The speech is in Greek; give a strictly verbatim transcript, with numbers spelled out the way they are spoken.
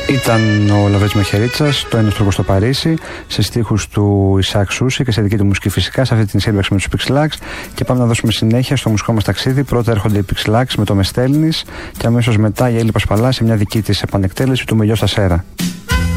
Ήταν ο Λαβέτς Μεχερίτσας, το Ένας τρόπος στο Παρίσι, σε στίχους του Ισακ Σούση και σε δική του μουσική φυσικά, σε αυτή την σύμπραξη με τους Pixelax. Και πάμε να δώσουμε συνέχεια στο μουσικό μας ταξίδι. Πρώτα έρχονται οι Pixelax με το Με Στέλνεις και αμέσως μετά η Έλλη Πασπαλά σε μια δική της επανεκτέλεση του Μελιό στα Σέρα.